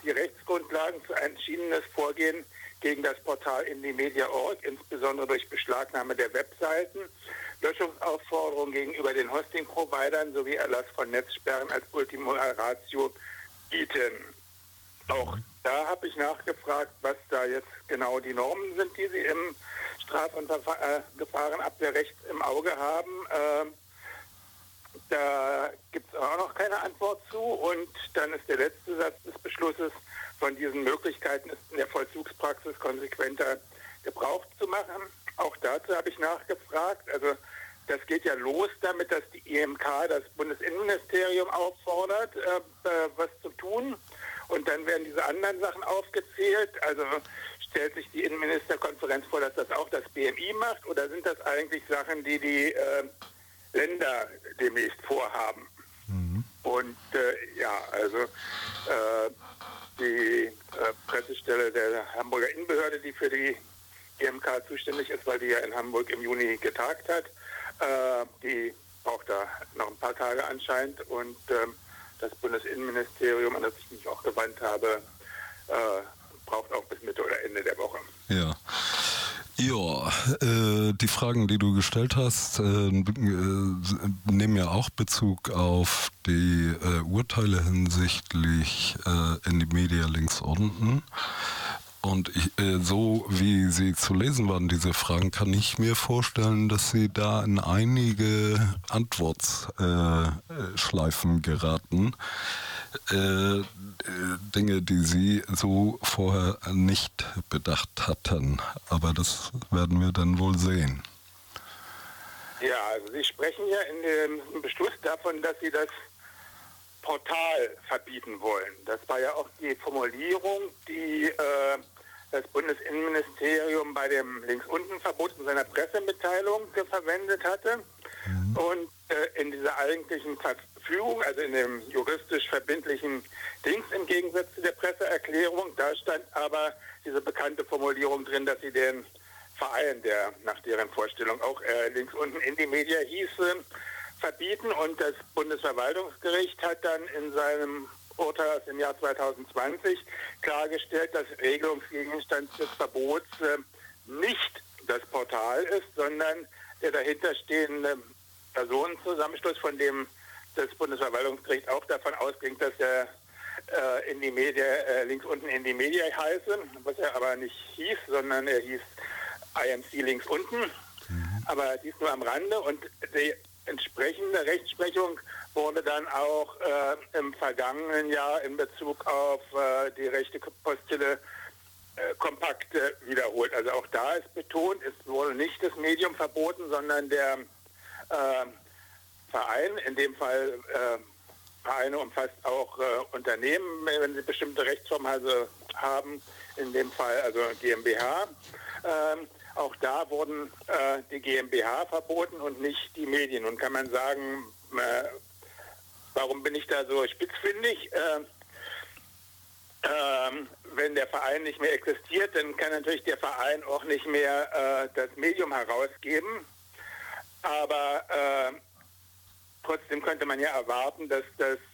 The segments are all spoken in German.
die Rechtsgrundlagen für ein entschiedenes Vorgehen gegen das Portal Indymedia.org, insbesondere durch Beschlagnahme der Webseiten, Löschungsaufforderungen gegenüber den Hosting-Providern sowie Erlass von Netzsperren als Ultima Ratio bieten. Auch da habe ich nachgefragt, was da jetzt genau die Normen sind, die Sie im Straf- und Gefahrenabwehrrecht im Auge haben. Da gibt es auch noch keine Antwort zu. Und dann ist der letzte Satz des Beschlusses: Von diesen Möglichkeiten ist in der Vollzugspraxis konsequenter Gebrauch zu machen. Auch dazu habe ich nachgefragt. Also das geht ja los damit, dass die IMK das Bundesinnenministerium auffordert, was zu tun. Und dann werden diese anderen Sachen aufgezählt. Also stellt sich die Innenministerkonferenz vor, dass das auch das BMI macht? Oder sind das eigentlich Sachen, die die Länder demnächst vorhaben? Mhm. Und die Pressestelle der Hamburger Innenbehörde, die für die IMK zuständig ist, weil die ja in Hamburg im Juni getagt hat, die braucht da noch ein paar Tage anscheinend. Und das Bundesinnenministerium, an das ich mich auch gewandt habe, braucht auch bis Mitte oder Ende der Woche. Ja. Ja, die Fragen, die du gestellt hast, nehmen ja auch Bezug auf die Urteile hinsichtlich Indymedia links unten. Und so wie sie zu lesen waren, diese Fragen, kann ich mir vorstellen, dass sie da in einige Antwortschleifen geraten. Dinge, die sie so vorher nicht bedacht hatten. Aber das werden wir dann wohl sehen. Ja, also Sie sprechen ja in dem Beschluss davon, dass Sie das Portal verbieten wollen. Das war ja auch die Formulierung, die das Bundesinnenministerium bei dem Links-Unten-Verbot in seiner Pressemitteilung verwendet hatte. Mhm. Und in dieser eigentlichen Verfügung, also in dem juristisch verbindlichen Dings im Gegensatz zu der Presseerklärung, da stand aber diese bekannte Formulierung drin, dass sie den Verein, der nach deren Vorstellung auch links unten Indymedia hieß, verbieten. Und das Bundesverwaltungsgericht hat dann in seinem Urteil aus dem Jahr 2020 klargestellt, dass Regelungsgegenstand des Verbots nicht das Portal ist, sondern der dahinterstehende Personenzusammenschluss, von dem das Bundesverwaltungsgericht auch davon ausging, dass er Indymedia, links unten Indymedia heiße, was er aber nicht hieß, sondern er hieß IMC links unten. Mhm. Aber dies nur am Rande. Und die entsprechende Rechtsprechung wurde dann auch im vergangenen Jahr in Bezug auf die rechte Postille kompakt wiederholt. Also auch da ist betont, es wurde nicht das Medium verboten, sondern der Verein, in dem Fall Vereine umfasst auch Unternehmen, wenn sie bestimmte Rechtsformen also haben, in dem Fall also GmbH. Auch da wurden die GmbH verboten und nicht die Medien. Nun kann man sagen, warum bin ich da so spitzfindig? Wenn der Verein nicht mehr existiert, dann kann natürlich der Verein auch nicht mehr das Medium herausgeben. Aber trotzdem könnte man ja erwarten, dass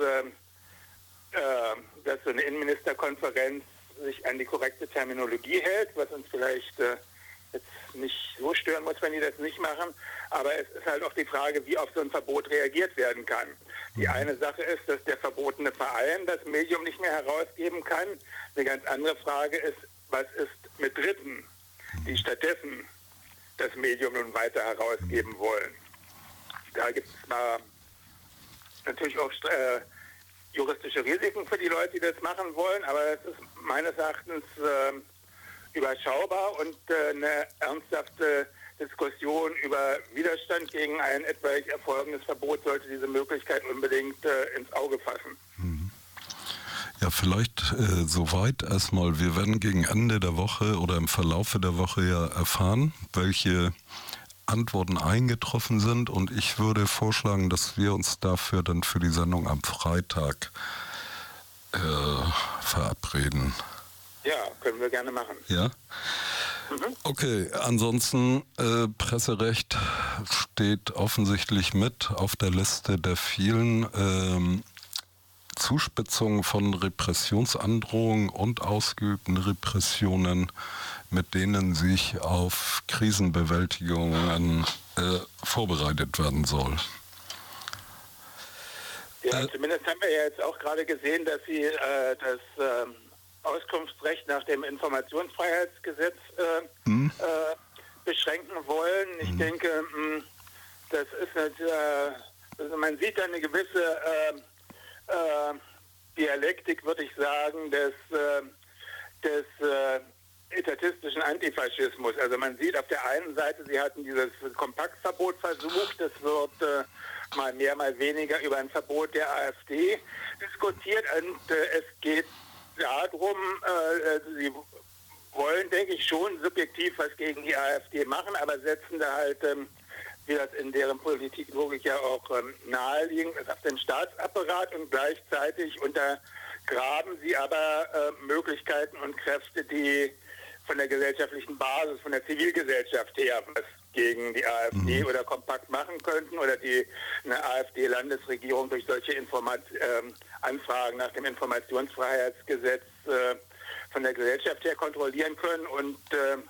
so eine Innenministerkonferenz sich an die korrekte Terminologie hält, was uns vielleicht jetzt nicht so stören muss, wenn die das nicht machen. Aber es ist halt auch die Frage, wie auf so ein Verbot reagiert werden kann. Die eine Sache ist, dass der verbotene Verein das Medium nicht mehr herausgeben kann. Eine ganz andere Frage ist, was ist mit Dritten, die stattdessen das Medium nun weiter herausgeben wollen. Da gibt es natürlich auch juristische Risiken für die Leute, die das machen wollen, aber es ist meines Erachtens überschaubar und eine ernsthafte Diskussion über Widerstand gegen ein etwaig erfolgendes Verbot sollte diese Möglichkeit unbedingt ins Auge fassen. Ja, vielleicht soweit erstmal. Wir werden gegen Ende der Woche oder im Verlaufe der Woche ja erfahren, welche Antworten eingetroffen sind, und ich würde vorschlagen, dass wir uns dafür dann für die Sendung am Freitag verabreden. Ja, können wir gerne machen. Ja? Okay, ansonsten Presserecht steht offensichtlich mit auf der Liste der vielen Zuspitzung von Repressionsandrohungen und ausgeübten Repressionen, mit denen sich auf Krisenbewältigungen vorbereitet werden soll. Ja, zumindest haben wir ja jetzt auch gerade gesehen, dass Sie das Auskunftsrecht nach dem Informationsfreiheitsgesetz beschränken wollen. Ich denke, das ist also man sieht da eine gewisse Dialektik, würde ich sagen, des etatistischen Antifaschismus. Also man sieht auf der einen Seite, Sie hatten dieses Kompaktverbot versucht, das wird mal mehr, mal weniger über ein Verbot der AfD diskutiert und es geht darum, Sie wollen, denke ich, schon subjektiv was gegen die AfD machen, aber setzen da halt, wie das in deren Politiklogik ja auch naheliegend ist, auf den Staatsapparat und gleichzeitig untergraben sie aber Möglichkeiten und Kräfte, die von der gesellschaftlichen Basis, von der Zivilgesellschaft her was gegen die AfD oder kompakt machen könnten oder die eine AfD-Landesregierung durch solche Anfragen nach dem Informationsfreiheitsgesetz von der Gesellschaft her kontrollieren können. Und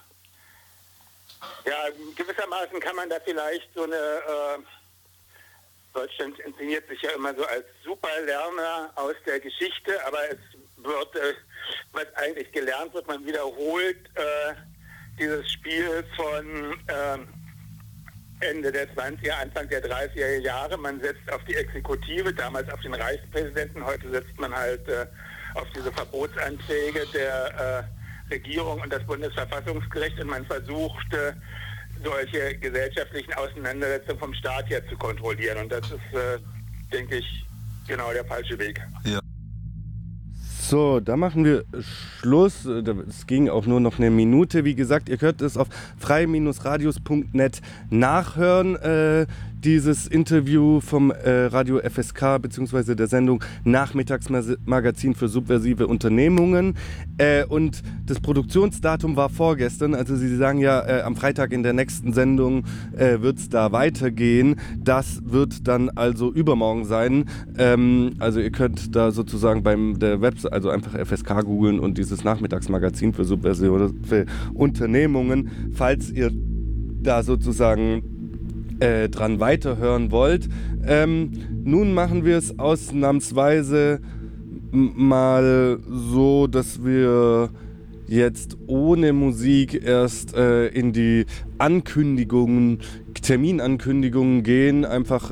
gewissermaßen kann man da vielleicht so eine Deutschland inszeniert sich ja immer so als Superlerner aus der Geschichte, aber es wird, was eigentlich gelernt wird, man wiederholt dieses Spiel von Ende der 20er, Anfang der 30er Jahre. Man setzt auf die Exekutive, damals auf den Reichspräsidenten, heute setzt man halt auf diese Verbotsanträge der Regierung und das Bundesverfassungsgericht und man versucht, solche gesellschaftlichen Auseinandersetzungen vom Staat her zu kontrollieren. Und das ist, denke ich, genau der falsche Weg. Ja. So, da machen wir Schluss. Es ging auch nur noch eine Minute. Wie gesagt, ihr könnt es auf frei-radios.net nachhören. Dieses Interview vom Radio FSK bzw. der Sendung Nachmittagsmagazin für subversive Unternehmungen. Und das Produktionsdatum war vorgestern. Also Sie sagen ja, am Freitag in der nächsten Sendung wird es da weitergehen. Das wird dann also übermorgen sein. Also ihr könnt da sozusagen beim der Website, also einfach FSK googeln und dieses Nachmittagsmagazin für subversive Unternehmungen, falls ihr da sozusagen dran weiterhören wollt. Nun machen wir es ausnahmsweise mal so, dass wir jetzt ohne Musik erst in die Terminankündigungen gehen, einfach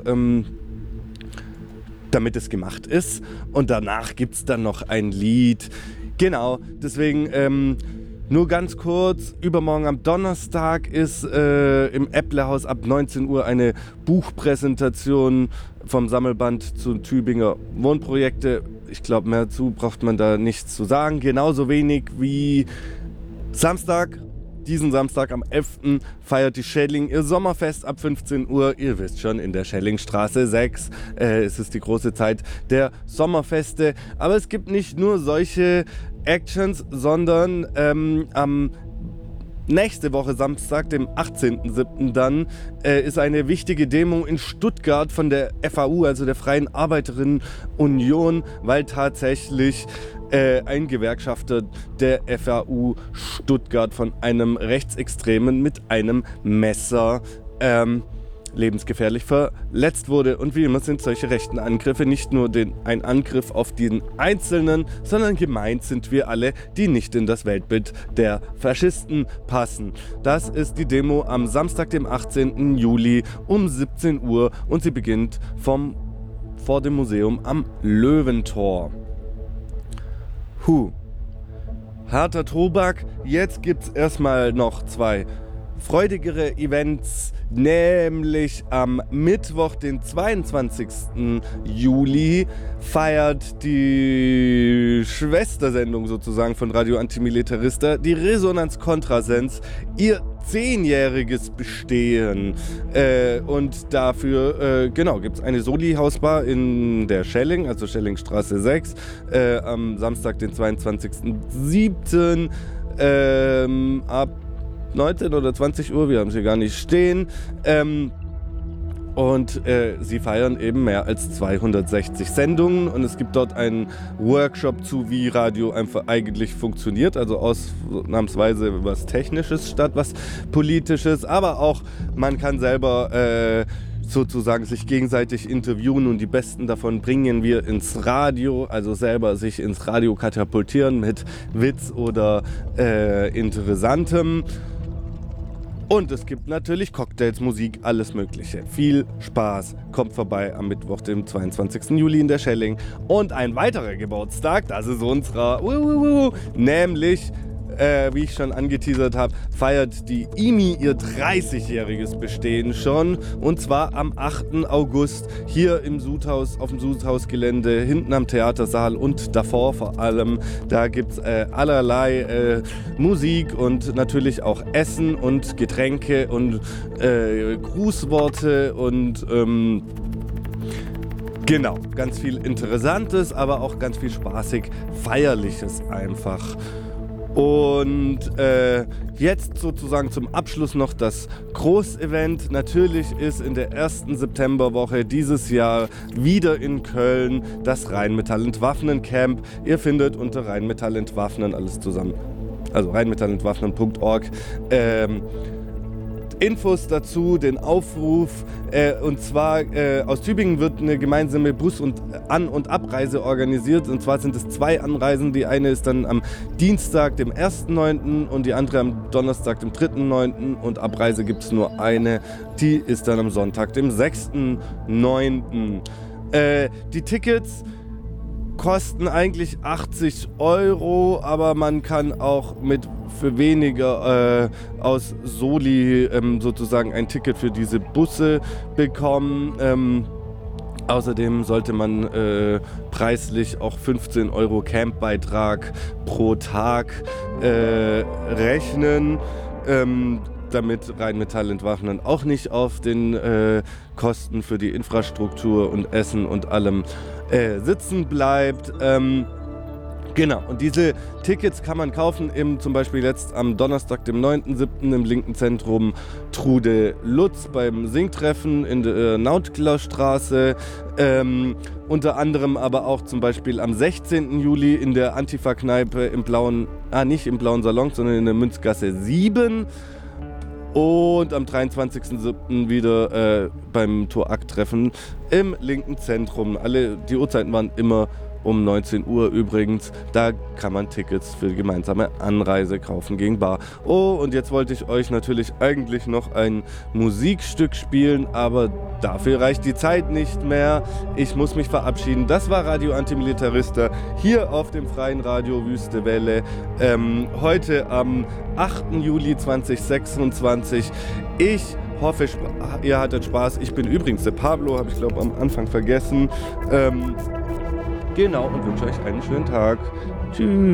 damit es gemacht ist. Und danach gibt es dann noch ein Lied. Genau, deswegen nur ganz kurz, übermorgen am Donnerstag ist im Epplerhaus ab 19 Uhr eine Buchpräsentation vom Sammelband zu Tübinger Wohnprojekte. Ich glaube, mehr dazu braucht man da nichts zu sagen. Genauso wenig wie diesen Samstag am 11. feiert die Schelling ihr Sommerfest ab 15 Uhr. Ihr wisst schon, in der Schellingstraße 6. Es ist die große Zeit der Sommerfeste. Aber es gibt nicht nur solche Actions, sondern am nächste Woche Samstag, dem 18.07. dann, ist eine wichtige Demo in Stuttgart von der FAU, also der Freien Arbeiterinnen-Union, weil tatsächlich ein Gewerkschafter der FAU Stuttgart von einem Rechtsextremen mit einem Messer lebensgefährlich verletzt wurde. Und wie immer sind solche rechten Angriffe nicht nur ein Angriff auf den Einzelnen, sondern gemeint sind wir alle, die nicht in das Weltbild der Faschisten passen. Das ist die Demo am Samstag, dem 18. Juli um 17 Uhr und sie beginnt vor dem Museum am Löwentor. Harter Tobak. Jetzt gibt's erstmal noch zwei freudigere Events, nämlich am Mittwoch, den 22. Juli, feiert die Schwestersendung sozusagen von Radio Antimilitarista, die Resonanz Kontrasens, ihr 10-jähriges Bestehen. Und dafür, gibt es eine Soli-Hausbar in der Schelling, also Schellingstraße 6, am Samstag, den 22.07. Ab 19 oder 20 Uhr, wir haben es hier gar nicht stehen. Und sie feiern eben mehr als 260 Sendungen und es gibt dort einen Workshop zu, wie Radio einfach eigentlich funktioniert, also ausnahmsweise was Technisches statt was Politisches, aber auch man kann selber sozusagen sich gegenseitig interviewen und die Besten davon bringen wir ins Radio, also selber sich ins Radio katapultieren mit Witz oder Interessantem. Und es gibt natürlich Cocktails, Musik, alles Mögliche. Viel Spaß. Kommt vorbei am Mittwoch, dem 22. Juli in der Schelling. Und ein weiterer Geburtstag, das ist unserer, nämlich, wie ich schon angeteasert habe, feiert die IMI ihr 30-jähriges Bestehen schon. Und zwar am 8. August hier im Sudhaus, auf dem Sudhausgelände, hinten am Theatersaal und davor vor allem. Da gibt es allerlei Musik und natürlich auch Essen und Getränke und Grußworte und genau, ganz viel Interessantes, aber auch ganz viel spaßig Feierliches einfach. Und jetzt sozusagen zum Abschluss noch das Großevent. Natürlich ist in der ersten Septemberwoche dieses Jahr wieder in Köln das Rheinmetall-Entwaffnen-Camp. Ihr findet unter Rheinmetall-Entwaffnen alles zusammen, also rheinmetallentwaffnen.org, Infos dazu, den Aufruf, und zwar aus Tübingen wird eine gemeinsame Bus- und An- und Abreise organisiert, und zwar sind es 2 Anreisen, die eine ist dann am Dienstag, dem 1.9. und die andere am Donnerstag, dem 3.9. und Abreise gibt es nur eine, die ist dann am Sonntag, dem 6.9. Die Tickets kosten eigentlich 80 €, aber man kann auch für weniger aus Soli sozusagen ein Ticket für diese Busse bekommen. Außerdem sollte man preislich auch 15 € Campbeitrag pro Tag rechnen, damit Rheinmetall-Entwaffnen auch nicht auf den Kosten für die Infrastruktur und Essen und allem sitzen bleibt. Genau, und diese Tickets kann man kaufen, zum Beispiel jetzt am Donnerstag, dem 9.7. im linken Zentrum Trude Lutz beim Singtreffen in der Nautglerstraße. Unter anderem aber auch zum Beispiel am 16. Juli in der Antifa-Kneipe nicht im Blauen Salon, sondern in der Münzgasse 7. Und am 23.07. wieder beim Torak-Treffen im linken Zentrum. Die Uhrzeiten waren immer um 19 Uhr übrigens. Da kann man Tickets für die gemeinsame Anreise kaufen gegen bar. Oh, und jetzt wollte ich euch natürlich eigentlich noch ein Musikstück spielen, aber dafür reicht die Zeit nicht mehr. Ich muss mich verabschieden. Das war Radio Antimilitarista hier auf dem freien Radio Wüste Welle. Heute am 8. Juli 2026. Ich hoffe, ihr hattet Spaß. Ich bin übrigens der Pablo, habe ich glaube am Anfang vergessen. Genau, und wünsche euch einen schönen Tag. Tschüss.